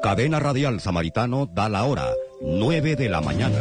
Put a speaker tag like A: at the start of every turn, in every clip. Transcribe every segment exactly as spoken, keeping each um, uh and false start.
A: Cadena Radial Samaritano da la hora, nueve de la mañana.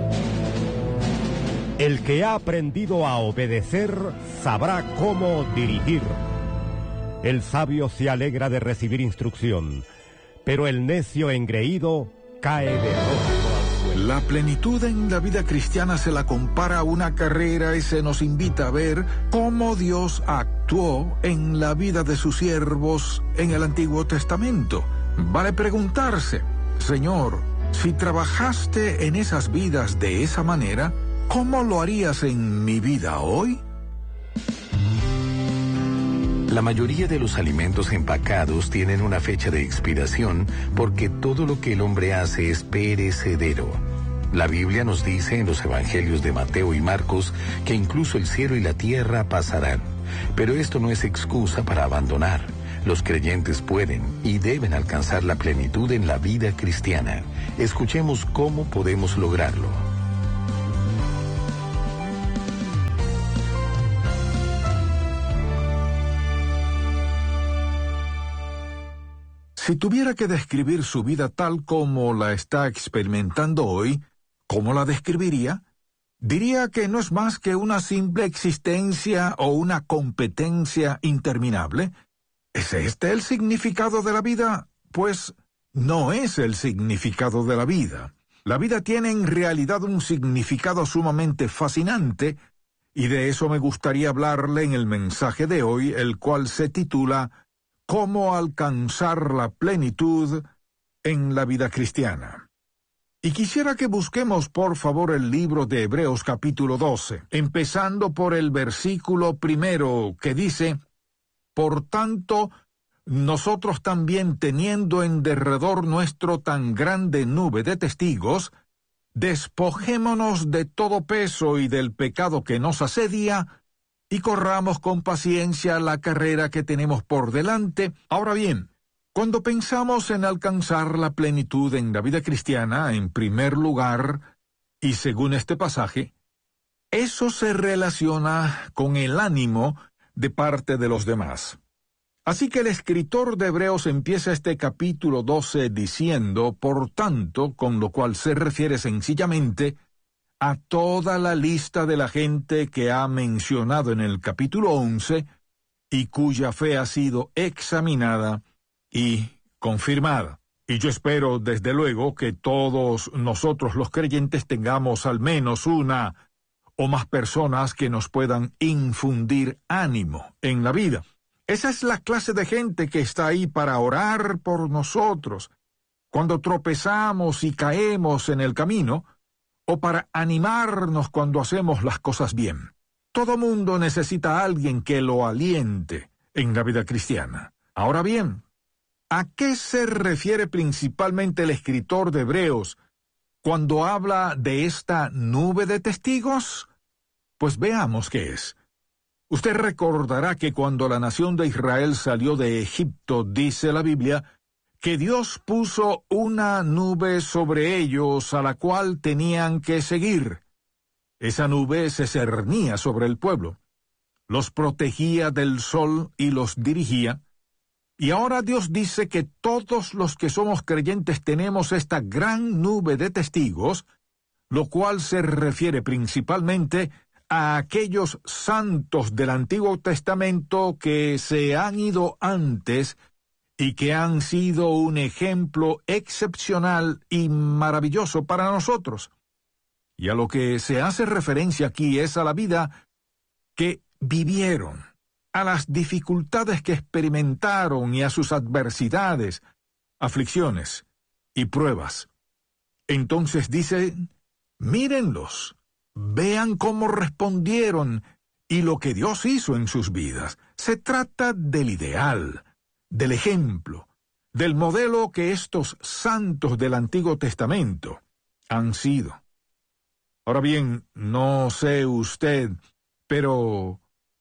B: El que ha aprendido a obedecer sabrá cómo dirigir. El sabio se alegra de recibir instrucción, pero el necio engreído cae de rostro al suelo.
C: La plenitud en la vida cristiana se la compara a una carrera y se nos invita a ver cómo Dios actuó en la vida de sus siervos en el Antiguo Testamento. Vale preguntarse, Señor, si trabajaste en esas vidas de esa manera, ¿cómo lo harías en mi vida hoy?
D: La mayoría de los alimentos empacados tienen una fecha de expiración porque todo lo que el hombre hace es perecedero. La Biblia nos dice en los evangelios de Mateo y Marcos que incluso el cielo y la tierra pasarán. Pero esto no es excusa para abandonar. Los creyentes pueden y deben alcanzar la plenitud en la vida cristiana. Escuchemos cómo podemos lograrlo.
C: Si tuviera que describir su vida tal como la está experimentando hoy, ¿cómo la describiría? Diría que no es más que una simple existencia o una competencia interminable. ¿Es este el significado de la vida? Pues no es el significado de la vida. La vida tiene en realidad un significado sumamente fascinante, y de eso me gustaría hablarle en el mensaje de hoy, el cual se titula ¿Cómo alcanzar la plenitud en la vida cristiana? Y quisiera que busquemos por favor el libro de Hebreos capítulo doce, empezando por el versículo primero, que dice: Por tanto, nosotros también, teniendo en derredor nuestro tan grande nube de testigos, despojémonos de todo peso y del pecado que nos asedia, y corramos con paciencia la carrera que tenemos por delante. Ahora bien, cuando pensamos en alcanzar la plenitud en la vida cristiana, en primer lugar, y según este pasaje, eso se relaciona con el ánimo de parte de los demás. Así que el escritor de Hebreos empieza este capítulo doce diciendo, por tanto, con lo cual se refiere sencillamente a toda la lista de la gente que ha mencionado en el capítulo once y cuya fe ha sido examinada y confirmada. Y yo espero, desde luego, que todos nosotros los creyentes tengamos al menos una o más personas que nos puedan infundir ánimo en la vida. Esa es la clase de gente que está ahí para orar por nosotros cuando tropezamos y caemos en el camino, o para animarnos cuando hacemos las cosas bien. Todo mundo necesita a alguien que lo aliente en la vida cristiana. Ahora bien, ¿a qué se refiere principalmente el escritor de Hebreos cuando habla de esta nube de testigos? Pues veamos qué es. Usted recordará que cuando la nación de Israel salió de Egipto, dice la Biblia, que Dios puso una nube sobre ellos a la cual tenían que seguir. Esa nube se cernía sobre el pueblo, los protegía del sol y los dirigía. Y ahora Dios dice que todos los que somos creyentes tenemos esta gran nube de testigos, lo cual se refiere principalmente a aquellos santos del Antiguo Testamento que se han ido antes y que han sido un ejemplo excepcional y maravilloso para nosotros. Y a lo que se hace referencia aquí es a la vida que vivieron, a las dificultades que experimentaron y a sus adversidades, aflicciones y pruebas. Entonces dice, mírenlos, vean cómo respondieron y lo que Dios hizo en sus vidas. Se trata del ideal, del ejemplo, del modelo que estos santos del Antiguo Testamento han sido. Ahora bien, no sé usted, pero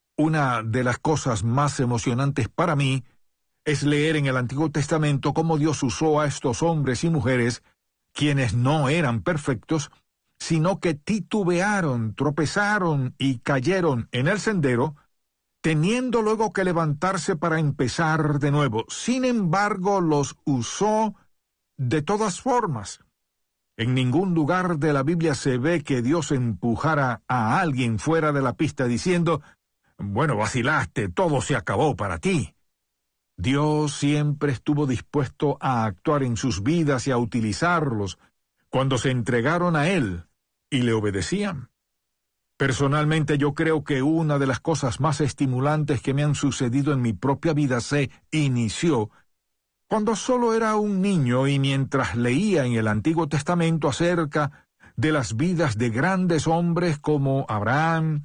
C: una de las cosas más emocionantes para mí es leer en el Antiguo Testamento cómo Dios usó a estos hombres y mujeres, quienes no eran perfectos, sino que titubearon, tropezaron y cayeron en el sendero, teniendo luego que levantarse para empezar de nuevo. Sin embargo, los usó de todas formas. En ningún lugar de la Biblia se ve que Dios empujara a alguien fuera de la pista diciendo, bueno, vacilaste, todo se acabó para ti. Dios siempre estuvo dispuesto a actuar en sus vidas y a utilizarlos cuando se entregaron a Él y le obedecían. Personalmente yo creo que una de las cosas más estimulantes que me han sucedido en mi propia vida se inició cuando solo era un niño y mientras leía en el Antiguo Testamento acerca de las vidas de grandes hombres como Abraham,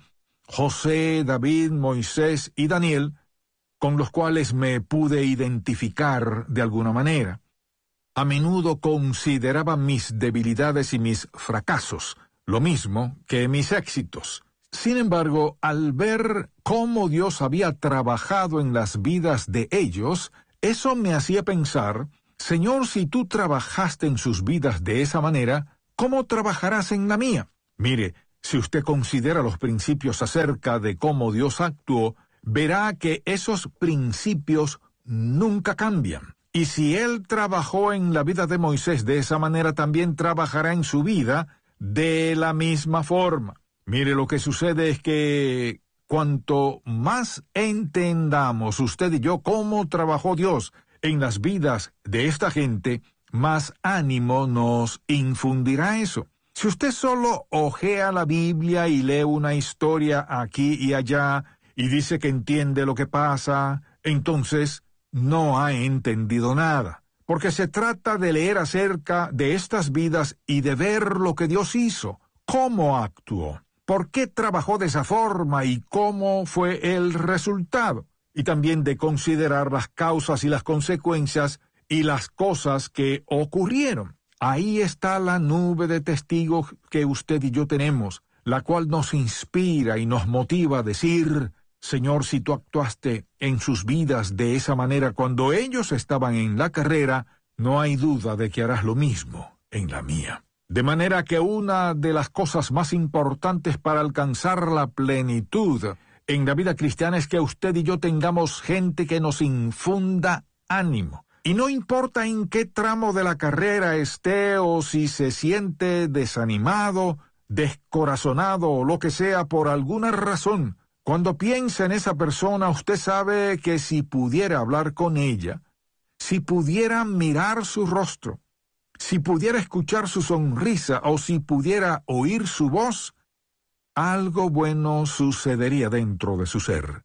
C: José, David, Moisés y Daniel, con los cuales me pude identificar de alguna manera. A menudo consideraba mis debilidades y mis fracasos, lo mismo que mis éxitos. Sin embargo, al ver cómo Dios había trabajado en las vidas de ellos, eso me hacía pensar, Señor, si tú trabajaste en sus vidas de esa manera, ¿cómo trabajarás en la mía? Mire, si usted considera los principios acerca de cómo Dios actuó, verá que esos principios nunca cambian. Y si Él trabajó en la vida de Moisés de esa manera, también trabajará en su vida de la misma forma. Mire, lo que sucede es que cuanto más entendamos usted y yo cómo trabajó Dios en las vidas de esta gente, más ánimo nos infundirá eso. Si usted solo hojea la Biblia y lee una historia aquí y allá y dice que entiende lo que pasa, entonces no ha entendido nada, porque se trata de leer acerca de estas vidas y de ver lo que Dios hizo, cómo actuó, por qué trabajó de esa forma y cómo fue el resultado, y también de considerar las causas y las consecuencias y las cosas que ocurrieron. Ahí está la nube de testigos que usted y yo tenemos, la cual nos inspira y nos motiva a decir, Señor, si tú actuaste en sus vidas de esa manera cuando ellos estaban en la carrera, no hay duda de que harás lo mismo en la mía. De manera que una de las cosas más importantes para alcanzar la plenitud en la vida cristiana es que usted y yo tengamos gente que nos infunda ánimo. Y no importa en qué tramo de la carrera esté o si se siente desanimado, descorazonado o lo que sea por alguna razón, cuando piensa en esa persona, usted sabe que si pudiera hablar con ella, si pudiera mirar su rostro, si pudiera escuchar su sonrisa o si pudiera oír su voz, algo bueno sucedería dentro de su ser.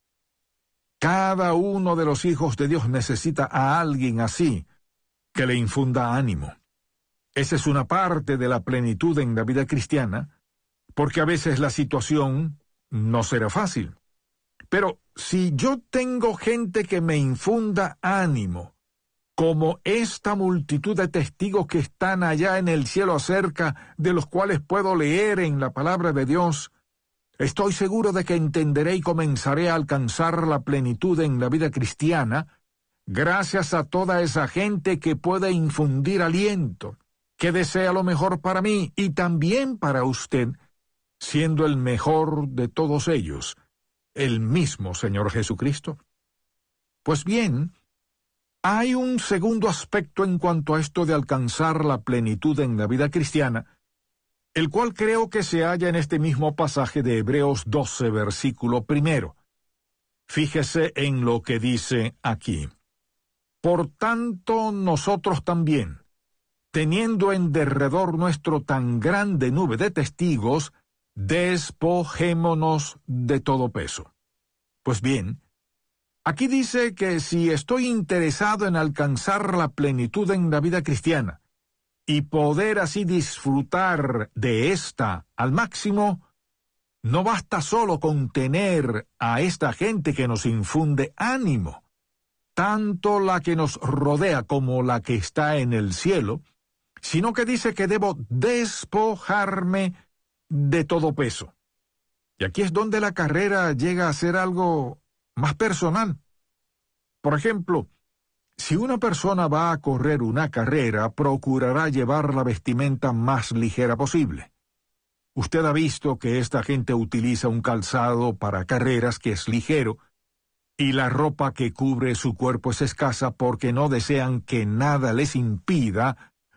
C: Cada uno de los hijos de Dios necesita a alguien así, que le infunda ánimo. Esa es una parte de la plenitud en la vida cristiana, porque a veces la situación no será fácil. Pero si yo tengo gente que me infunda ánimo, como esta multitud de testigos que están allá en el cielo acerca de los cuales puedo leer en la palabra de Dios, estoy seguro de que entenderé y comenzaré a alcanzar la plenitud en la vida cristiana, gracias a toda esa gente que puede infundir aliento, que desea lo mejor para mí y también para usted, siendo el mejor de todos ellos, el mismo Señor Jesucristo. Pues bien, hay un segundo aspecto en cuanto a esto de alcanzar la plenitud en la vida cristiana, el cual creo que se halla en este mismo pasaje de Hebreos doce, versículo primero. Fíjese en lo que dice aquí. Por tanto, nosotros también, teniendo en derredor nuestro tan grande nube de testigos, despojémonos de todo peso. Pues bien, aquí dice que si estoy interesado en alcanzar la plenitud en la vida cristiana y poder así disfrutar de esta al máximo, no basta solo con tener a esta gente que nos infunde ánimo, tanto la que nos rodea como la que está en el cielo, sino que dice que debo despojarme de todo peso. Y aquí es donde la carrera llega a ser algo más personal. Por ejemplo, si una persona va a correr una carrera, procurará llevar la vestimenta más ligera posible. Usted ha visto que esta gente utiliza un calzado para carreras que es ligero, y la ropa que cubre su cuerpo es escasa porque no desean que nada les impida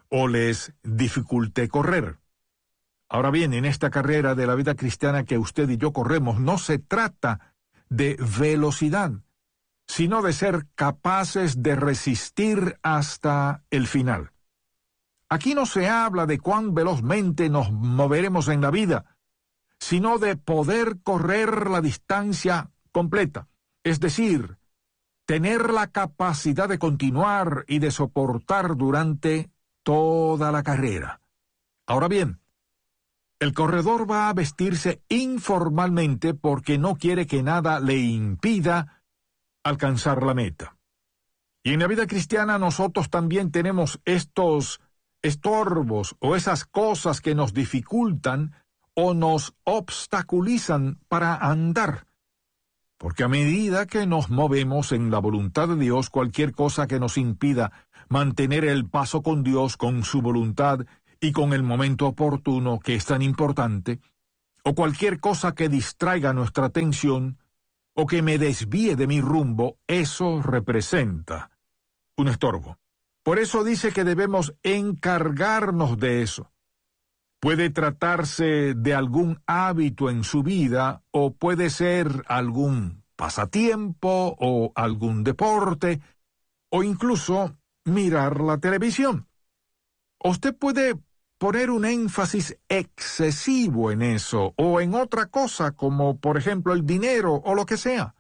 C: o les dificulte correr. Ahora bien, en esta carrera de la vida cristiana que usted y yo corremos, no se trata de velocidad, sino de ser capaces de resistir hasta el final. Aquí no se habla de cuán velozmente nos moveremos en la vida, sino de poder correr la distancia completa, es decir, tener la capacidad de continuar y de soportar durante toda la carrera. Ahora bien, el corredor va a vestirse informalmente porque no quiere que nada le impida alcanzar la meta. Y en la vida cristiana nosotros también tenemos estos estorbos o esas cosas que nos dificultan o nos obstaculizan para andar. Porque a medida que nos movemos en la voluntad de Dios, cualquier cosa que nos impida mantener el paso con Dios, con su voluntad y con el momento oportuno que es tan importante, o cualquier cosa que distraiga nuestra atención o que me desvíe de mi rumbo, eso representa un estorbo. Por eso dice que debemos encargarnos de eso. Puede tratarse de algún hábito en su vida, o puede ser algún pasatiempo, o algún deporte, o incluso mirar la televisión. Usted puede poner un énfasis excesivo en eso, o en otra cosa, como por ejemplo el dinero, o lo que sea.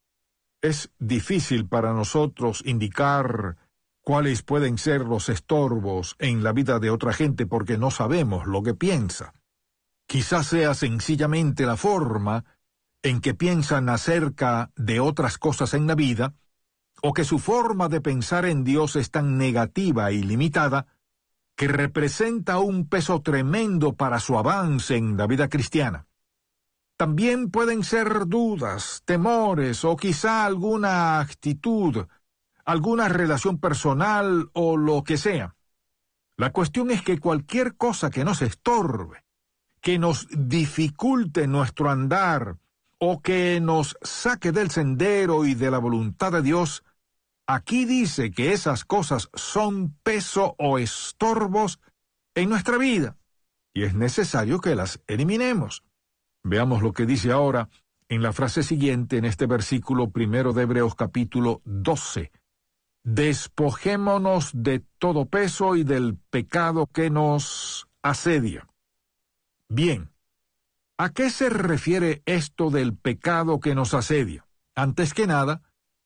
C: Es difícil para nosotros indicar cuáles pueden ser los estorbos en la vida de otra gente porque no sabemos lo que piensa. Quizás sea sencillamente la forma en que piensan acerca de otras cosas en la vida, o que su forma de pensar en Dios es tan negativa y limitada que representa un peso tremendo para su avance en la vida cristiana. También pueden ser dudas, temores o quizá alguna actitud, alguna relación personal o lo que sea. La cuestión es que cualquier cosa que nos estorbe, que nos dificulte nuestro andar o que nos saque del sendero y de la voluntad de Dios, aquí dice que esas cosas son peso o estorbos en nuestra vida y es necesario que las eliminemos. Veamos lo que dice ahora en la frase siguiente en este versículo primero de Hebreos capítulo doce. Despojémonos de todo peso y del pecado que nos asedia. Bien, ¿a qué se refiere esto del pecado que nos asedia? Antes que nada,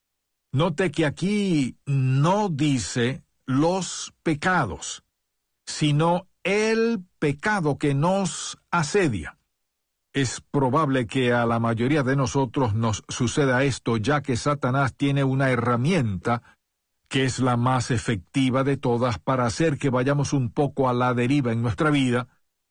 C: note que aquí no dice los pecados, sino el pecado que nos asedia. Es probable que a la mayoría de nosotros nos suceda esto, ya que Satanás tiene una herramienta que es la más efectiva de todas para hacer que vayamos un poco a la deriva en nuestra vida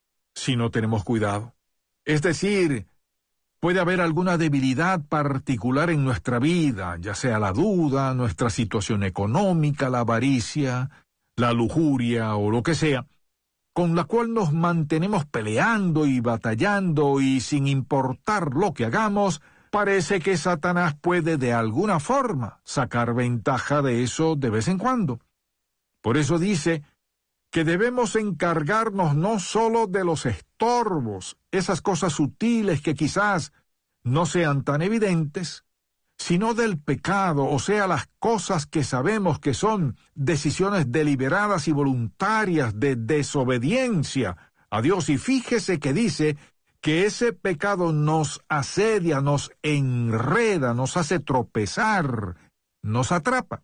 C: si no tenemos cuidado. Es decir, puede haber alguna debilidad particular en nuestra vida, ya sea la duda, nuestra situación económica, la avaricia, la lujuria o lo que sea, con la cual nos mantenemos peleando y batallando y sin importar lo que hagamos, parece que Satanás puede de alguna forma sacar ventaja de eso de vez en cuando. Por eso dice que debemos encargarnos no solo de los estorbos, esas cosas sutiles que quizás no sean tan evidentes, sino del pecado, o sea, las cosas que sabemos que son decisiones deliberadas y voluntarias de desobediencia a Dios. Y fíjese que dice que ese pecado nos asedia, nos enreda, nos hace tropezar, nos atrapa.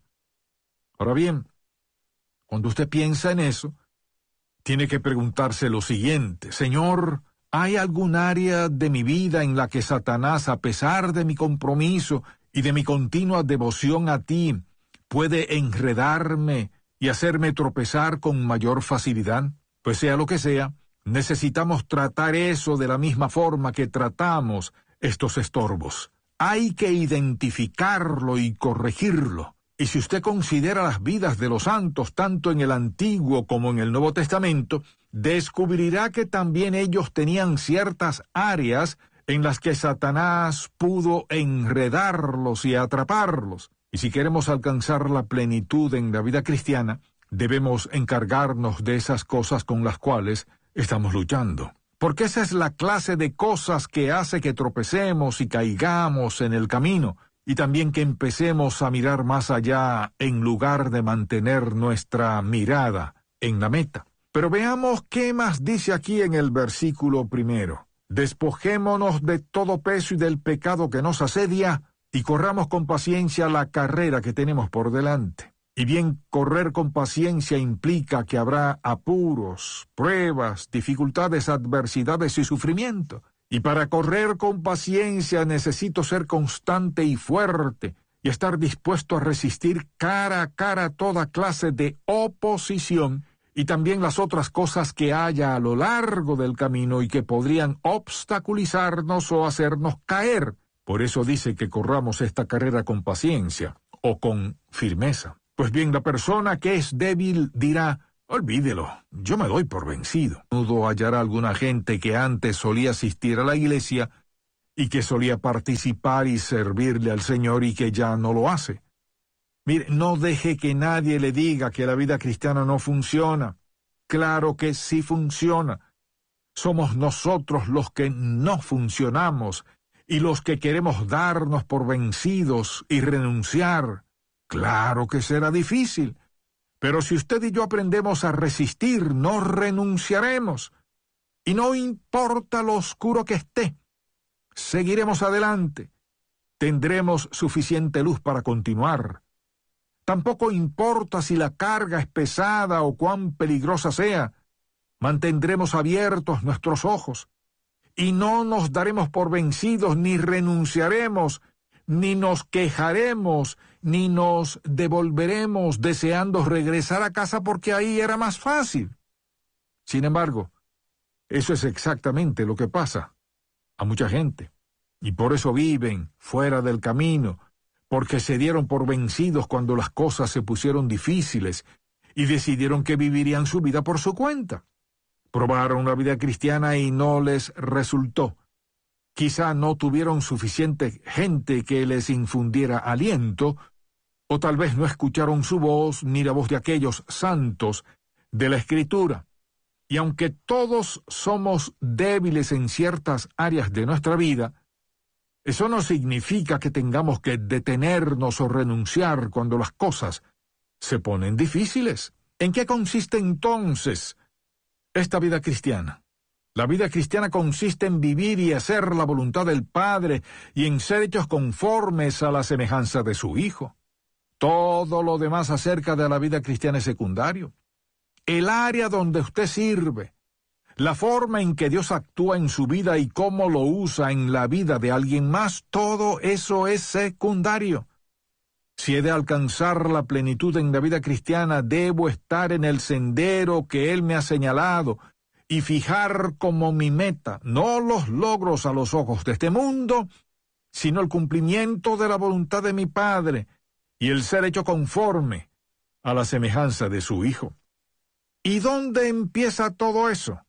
C: Ahora bien, cuando usted piensa en eso, tiene que preguntarse lo siguiente: Señor, ¿hay algún área de mi vida en la que Satanás, a pesar de mi compromiso y de mi continua devoción a ti, puede enredarme y hacerme tropezar con mayor facilidad? Pues sea lo que sea, necesitamos tratar eso de la misma forma que tratamos estos estorbos. Hay que identificarlo y corregirlo. Y si usted considera las vidas de los santos, tanto en el Antiguo como en el Nuevo Testamento, descubrirá que también ellos tenían ciertas áreas en las que Satanás pudo enredarlos y atraparlos. Y si queremos alcanzar la plenitud en la vida cristiana, debemos encargarnos de esas cosas con las cuales estamos luchando. Porque esa es la clase de cosas que hace que tropecemos y caigamos en el camino, y también que empecemos a mirar más allá en lugar de mantener nuestra mirada en la meta. Pero veamos qué más dice aquí en el versículo primero. Despojémonos de todo peso y del pecado que nos asedia, y corramos con paciencia la carrera que tenemos por delante. Y bien, correr con paciencia implica que habrá apuros, pruebas, dificultades, adversidades y sufrimiento. Y para correr con paciencia necesito ser constante y fuerte, y estar dispuesto a resistir cara a cara toda clase de oposición, y también las otras cosas que haya a lo largo del camino y que podrían obstaculizarnos o hacernos caer. Por eso dice que corramos esta carrera con paciencia o con firmeza. Pues bien, la persona que es débil dirá, olvídelo, yo me doy por vencido. Nudo hallará alguna gente que antes solía asistir a la iglesia y que solía participar y servirle al Señor y que ya no lo hace. Mire, no deje que nadie le diga que la vida cristiana no funciona. Claro que sí funciona. Somos nosotros los que no funcionamos y los que queremos darnos por vencidos y renunciar. Claro que será difícil, pero si usted y yo aprendemos a resistir, no renunciaremos. Y no importa lo oscuro que esté, seguiremos adelante. Tendremos suficiente luz para continuar. Tampoco importa si la carga es pesada o cuán peligrosa sea, mantendremos abiertos nuestros ojos, y no nos daremos por vencidos, ni renunciaremos, ni nos quejaremos, ni nos devolveremos deseando regresar a casa porque ahí era más fácil. Sin embargo, eso es exactamente lo que pasa a mucha gente, y por eso viven fuera del camino, porque se dieron por vencidos cuando las cosas se pusieron difíciles y decidieron que vivirían su vida por su cuenta. Probaron la vida cristiana y no les resultó. Quizá no tuvieron suficiente gente que les infundiera aliento, o tal vez no escucharon su voz ni la voz de aquellos santos de la Escritura. Y aunque todos somos débiles en ciertas áreas de nuestra vida, eso no significa que tengamos que detenernos o renunciar cuando las cosas se ponen difíciles. ¿En qué consiste entonces esta vida cristiana? La vida cristiana consiste en vivir y hacer la voluntad del Padre y en ser hechos conformes a la semejanza de su Hijo. Todo lo demás acerca de la vida cristiana es secundario. El área donde usted sirve, la forma en que Dios actúa en su vida y cómo lo usa en la vida de alguien más, todo eso es secundario. Si he de alcanzar la plenitud en la vida cristiana, debo estar en el sendero que Él me ha señalado y fijar como mi meta, no los logros a los ojos de este mundo, sino el cumplimiento de la voluntad de mi Padre y el ser hecho conforme a la semejanza de su Hijo. ¿Y dónde empieza todo eso?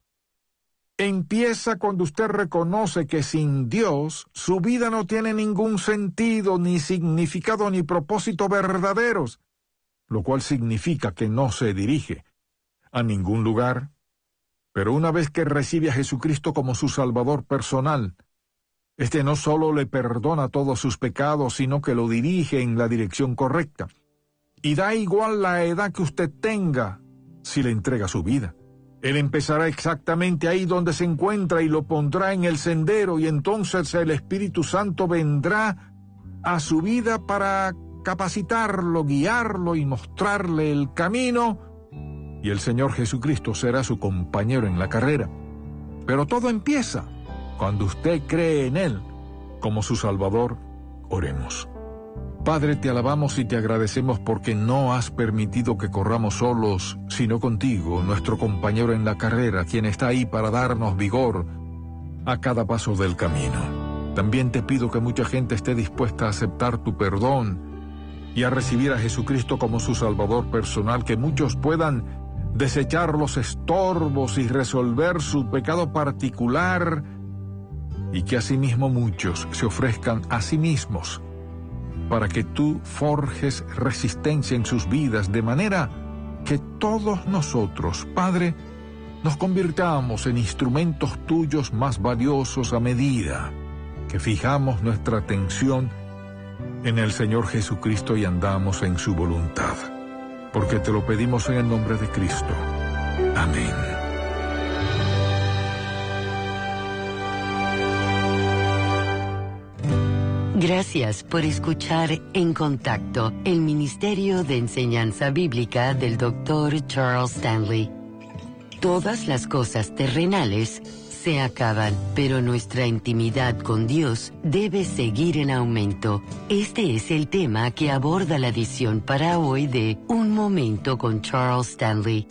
C: Empieza cuando usted reconoce que sin Dios su vida no tiene ningún sentido, ni significado, ni propósito verdaderos, lo cual significa que no se dirige a ningún lugar. Pero una vez que recibe a Jesucristo como su Salvador personal, este no solo le perdona todos sus pecados, sino que lo dirige en la dirección correcta. Y da igual la edad que usted tenga si le entrega su vida. Él empezará exactamente ahí donde se encuentra y lo pondrá en el sendero, y entonces el Espíritu Santo vendrá a su vida para capacitarlo, guiarlo y mostrarle el camino, y el Señor Jesucristo será su compañero en la carrera. Pero todo empieza cuando usted cree en Él como su Salvador. Oremos. Padre, te alabamos y te agradecemos porque no has permitido que corramos solos, sino contigo, nuestro compañero en la carrera, quien está ahí para darnos vigor a cada paso del camino. También te pido que mucha gente esté dispuesta a aceptar tu perdón y a recibir a Jesucristo como su Salvador personal, que muchos puedan desechar los estorbos y resolver su pecado particular, y que asimismo muchos se ofrezcan a sí mismos para que tú forjes resistencia en sus vidas, de manera que todos nosotros, Padre, nos convirtamos en instrumentos tuyos más valiosos a medida que fijamos nuestra atención en el Señor Jesucristo y andamos en su voluntad. Porque te lo pedimos en el nombre de Cristo. Amén.
E: Gracias por escuchar En Contacto, el Ministerio de Enseñanza Bíblica del doctor Charles Stanley. Todas las cosas terrenales se acaban, pero nuestra intimidad con Dios debe seguir en aumento. Este es el tema que aborda la edición para hoy de Un Momento con Charles Stanley.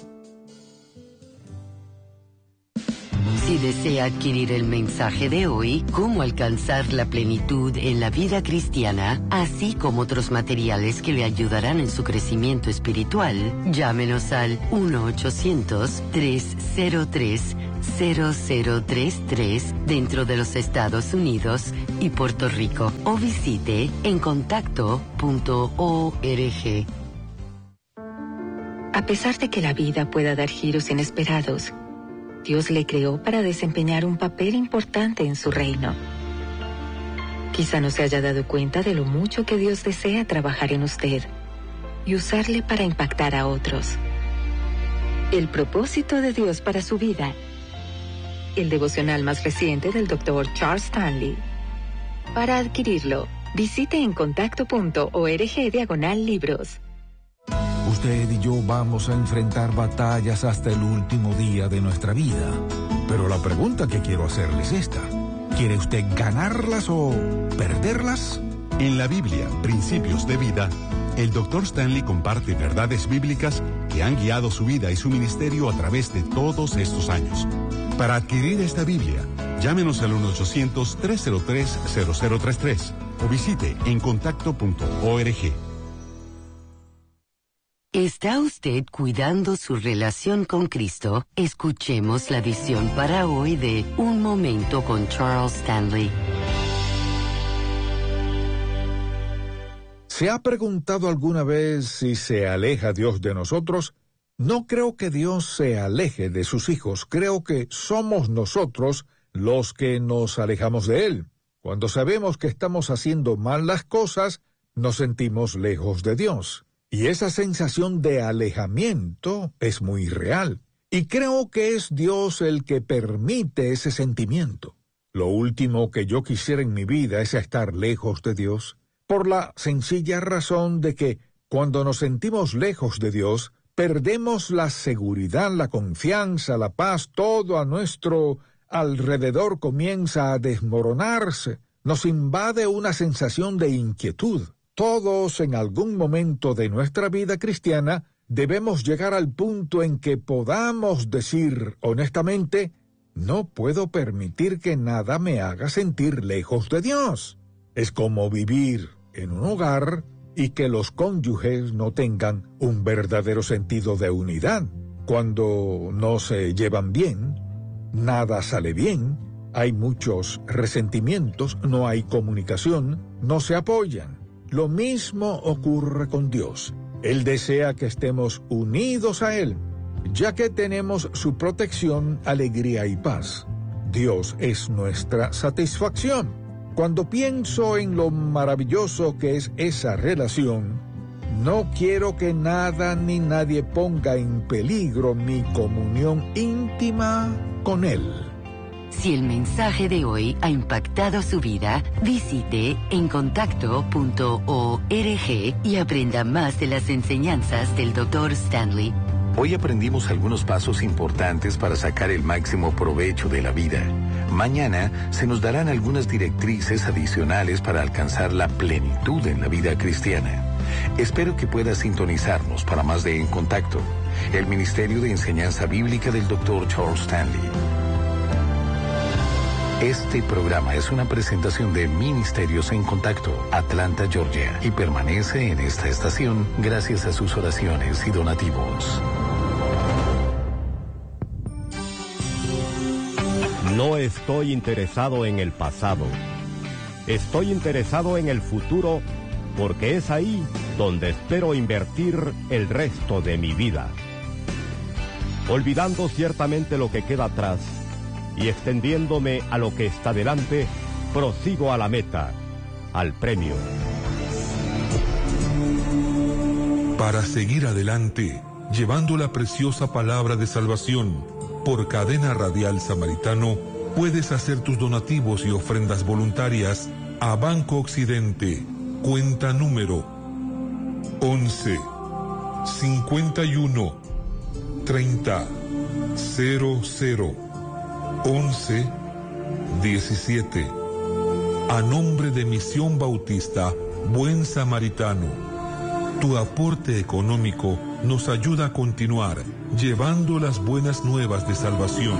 E: Si desea adquirir el mensaje de hoy, Cómo alcanzar la plenitud en la vida cristiana, así como otros materiales que le ayudarán en su crecimiento espiritual, llámenos al uno ochocientos, tres cero tres, cero cero tres tres dentro de los Estados Unidos y Puerto Rico o visite en contacto punto org.
F: A pesar de que la vida pueda dar giros inesperados, Dios le creó para desempeñar un papel importante en su reino. Quizá no se haya dado cuenta de lo mucho que Dios desea trabajar en usted y usarle para impactar a otros. El propósito de Dios para su vida. El devocional más reciente del doctor Charles Stanley. Para adquirirlo, visite en contacto punto org diagonal libros.
C: Usted y yo vamos a enfrentar batallas hasta el último día de nuestra vida. Pero la pregunta que quiero hacerle es esta. ¿Quiere usted ganarlas o perderlas?
G: En la Biblia, Principios de Vida, el doctor Stanley comparte verdades bíblicas que han guiado su vida y su ministerio a través de todos estos años. Para adquirir esta Biblia, llámenos al uno ochocientos, tres cero tres, cero cero tres tres o visite en contacto punto org.
E: ¿Está usted cuidando su relación con Cristo? Escuchemos la edición para hoy de Un Momento con Charles Stanley.
C: ¿Se ha preguntado alguna vez si se aleja Dios de nosotros? No creo que Dios se aleje de sus hijos. Creo que somos nosotros los que nos alejamos de Él. Cuando sabemos que estamos haciendo mal las cosas, nos sentimos lejos de Dios. Y esa sensación de alejamiento es muy real. Y creo que es Dios el que permite ese sentimiento. Lo último que yo quisiera en mi vida es estar lejos de Dios, por la sencilla razón de que cuando nos sentimos lejos de Dios, perdemos la seguridad, la confianza, la paz, todo a nuestro alrededor comienza a desmoronarse. Nos invade una sensación de inquietud. Todos en algún momento de nuestra vida cristiana debemos llegar al punto en que podamos decir honestamente, no puedo permitir que nada me haga sentir lejos de Dios. Es como vivir en un hogar y que los cónyuges no tengan un verdadero sentido de unidad. Cuando no se llevan bien, nada sale bien, hay muchos resentimientos, no hay comunicación, no se apoyan. Lo mismo ocurre con Dios. Él desea que estemos unidos a Él, ya que tenemos su protección, alegría y paz. Dios es nuestra satisfacción. Cuando pienso en lo maravilloso que es esa relación, no quiero que nada ni nadie ponga en peligro mi comunión íntima con Él.
E: Si el mensaje de hoy ha impactado su vida, visite en contacto punto org y aprenda más de las enseñanzas del doctor Stanley.
D: Hoy aprendimos algunos pasos importantes para sacar el máximo provecho de la vida. Mañana se nos darán algunas directrices adicionales para alcanzar la plenitud en la vida cristiana. Espero que pueda sintonizarnos para más de En Contacto, el Ministerio de Enseñanza Bíblica del doctor Charles Stanley. Este programa es una presentación de Ministerios en Contacto, Atlanta, Georgia, y permanece en esta estación gracias a sus oraciones y donativos.
B: No estoy interesado en el pasado. Estoy interesado en el futuro porque es ahí donde espero invertir el resto de mi vida. olvidando ciertamente lo que queda atrás y extendiéndome a lo que está delante, prosigo a la meta, al premio.
H: Para seguir adelante, llevando la preciosa palabra de salvación, por Cadena Radial Samaritano, puedes hacer tus donativos y ofrendas voluntarias a Banco Occidente, cuenta número once, cincuenta y uno, treinta, cero cero, once, diecisiete. A nombre de Misión Bautista Buen Samaritano. Tu aporte económico nos ayuda a continuar llevando las buenas nuevas de salvación.